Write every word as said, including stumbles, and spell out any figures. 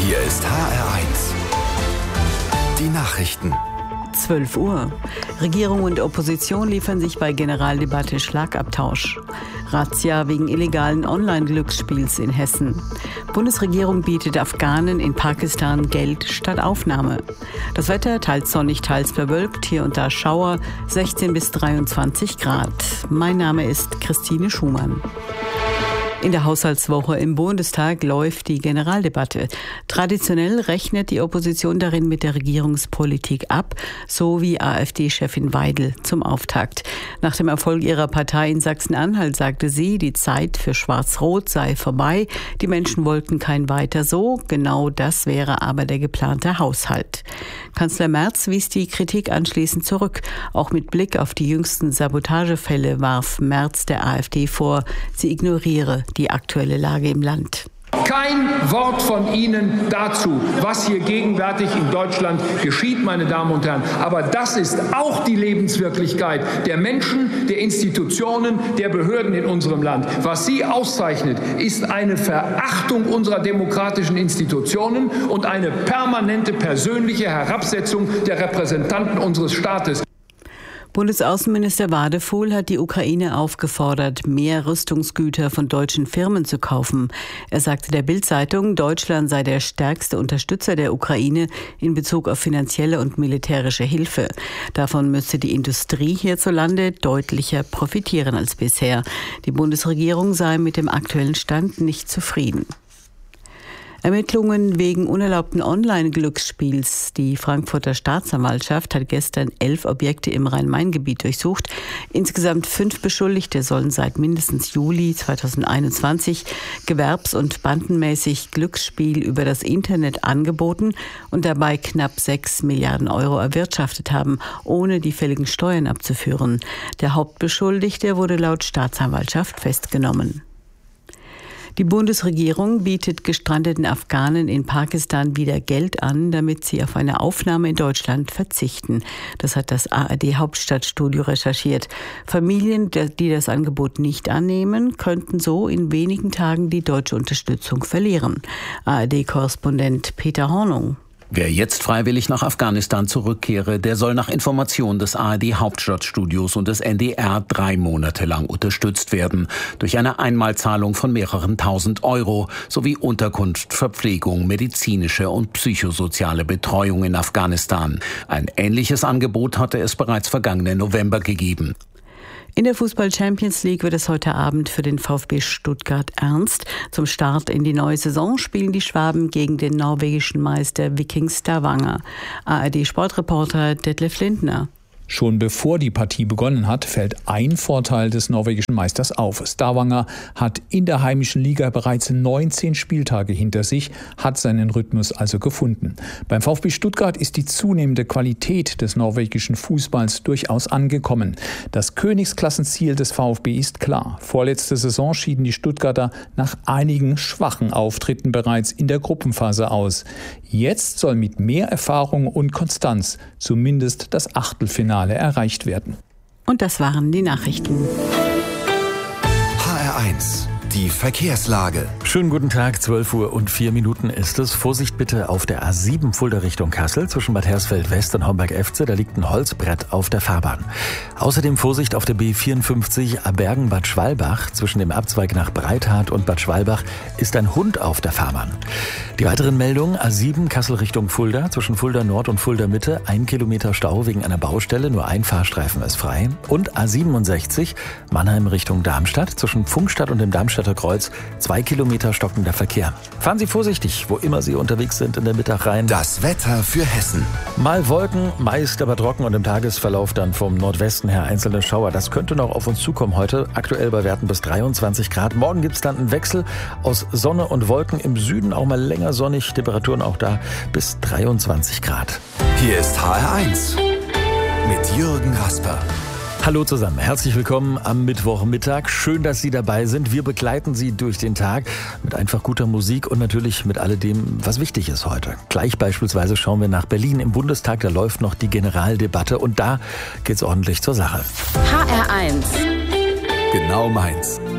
Hier ist H R eins. Die Nachrichten. zwölf Uhr. Regierung und Opposition liefern sich bei Generaldebatte Schlagabtausch. Razzia wegen illegalen Online-Glücksspiels in Hessen. Bundesregierung bietet Afghanen in Pakistan Geld statt Aufnahme. Das Wetter teils sonnig, teils bewölkt, hier und da Schauer, sechzehn bis dreiundzwanzig Grad. Mein Name ist Christine Schumann. In der Haushaltswoche im Bundestag läuft die Generaldebatte. Traditionell rechnet die Opposition darin mit der Regierungspolitik ab, so wie AfD-Chefin Weidel zum Auftakt. Nach dem Erfolg ihrer Partei in Sachsen-Anhalt sagte sie, die Zeit für Schwarz-Rot sei vorbei. Die Menschen wollten kein Weiter so. Genau das wäre aber der geplante Haushalt. Kanzler Merz wies die Kritik anschließend zurück. Auch mit Blick auf die jüngsten Sabotagefälle warf Merz der AfD vor, sie ignoriere die aktuelle Lage im Land. Kein Wort von Ihnen dazu, was hier gegenwärtig in Deutschland geschieht, meine Damen und Herren. Aber das ist auch die Lebenswirklichkeit der Menschen, der Institutionen, der Behörden in unserem Land. Was Sie auszeichnet, ist eine Verachtung unserer demokratischen Institutionen und eine permanente persönliche Herabsetzung der Repräsentanten unseres Staates. Bundesaußenminister Wadefuhl hat die Ukraine aufgefordert, mehr Rüstungsgüter von deutschen Firmen zu kaufen. Er sagte der Bild-Zeitung, Deutschland sei der stärkste Unterstützer der Ukraine in Bezug auf finanzielle und militärische Hilfe. Davon müsste die Industrie hierzulande deutlicher profitieren als bisher. Die Bundesregierung sei mit dem aktuellen Stand nicht zufrieden. Ermittlungen wegen unerlaubten Online-Glücksspiels. Die Frankfurter Staatsanwaltschaft hat gestern elf Objekte im Rhein-Main-Gebiet durchsucht. Insgesamt fünf Beschuldigte sollen seit mindestens Juli zweitausendeinundzwanzig gewerbs- und bandenmäßig Glücksspiel über das Internet angeboten und dabei knapp sechs Milliarden Euro erwirtschaftet haben, ohne die fälligen Steuern abzuführen. Der Hauptbeschuldigte wurde laut Staatsanwaltschaft festgenommen. Die Bundesregierung bietet gestrandeten Afghanen in Pakistan wieder Geld an, damit sie auf eine Aufnahme in Deutschland verzichten. Das hat das A R D-Hauptstadtstudio recherchiert. Familien, die das Angebot nicht annehmen, könnten so in wenigen Tagen die deutsche Unterstützung verlieren. A R D-Korrespondent Peter Hornung. Wer jetzt freiwillig nach Afghanistan zurückkehre, der soll nach Information des A R D-Hauptstadtstudios und des N D R drei Monate lang unterstützt werden. Durch eine Einmalzahlung von mehreren tausend Euro sowie Unterkunft, Verpflegung, medizinische und psychosoziale Betreuung in Afghanistan. Ein ähnliches Angebot hatte es bereits vergangenen November gegeben. In der Fußball-Champions League wird es heute Abend für den VfB Stuttgart ernst. Zum Start in die neue Saison spielen die Schwaben gegen den norwegischen Meister Viking Stavanger. A R D-Sportreporter Detlef Lindner. Schon bevor die Partie begonnen hat, fällt ein Vorteil des norwegischen Meisters auf. Stavanger hat in der heimischen Liga bereits neunzehn Spieltage hinter sich, hat seinen Rhythmus also gefunden. Beim VfB Stuttgart ist die zunehmende Qualität des norwegischen Fußballs durchaus angekommen. Das Königsklassenziel des VfB ist klar. Vorletzte Saison schieden die Stuttgarter nach einigen schwachen Auftritten bereits in der Gruppenphase aus. Jetzt soll mit mehr Erfahrung und Konstanz zumindest das Achtelfinale erreicht werden. Und das waren die Nachrichten. H R eins. Die Verkehrslage. Schönen guten Tag, zwölf Uhr und vier Minuten ist es. Vorsicht bitte auf der A sieben Fulda Richtung Kassel zwischen Bad Hersfeld West und Homberg-Efze. Da liegt ein Holzbrett auf der Fahrbahn. Außerdem Vorsicht auf der B vierundfünfzig Bergen-Bad Schwalbach. Zwischen dem Abzweig nach Breithart und Bad Schwalbach ist ein Hund auf der Fahrbahn. Die weiteren Meldungen: A sieben Kassel Richtung Fulda zwischen Fulda Nord und Fulda Mitte. Ein Kilometer Stau wegen einer Baustelle, nur ein Fahrstreifen ist frei. Und A siebenundsechzig Mannheim Richtung Darmstadt zwischen Pfungstadt und dem Darmstadter Kreuz. Zwei Kilometer stockender Verkehr. Fahren Sie vorsichtig, wo immer Sie unterwegs sind in der Mittag rein. Das Wetter für Hessen. Mal Wolken, meist aber trocken und im Tagesverlauf dann vom Nordwesten her einzelne Schauer. Das könnte noch auf uns zukommen heute. Aktuell bei Werten bis dreiundzwanzig Grad. Morgen gibt es dann einen Wechsel aus Sonne und Wolken. Im Süden auch mal länger sonnig. Temperaturen auch da bis dreiundzwanzig Grad. Hier ist H R eins mit Jürgen Rasper. Hallo zusammen, herzlich willkommen am Mittwochmittag. Schön, dass Sie dabei sind. Wir begleiten Sie durch den Tag mit einfach guter Musik und natürlich mit alledem, was wichtig ist heute. Gleich beispielsweise schauen wir nach Berlin im Bundestag. Da läuft noch die Generaldebatte und da geht's ordentlich zur Sache. H R eins. Genau meins.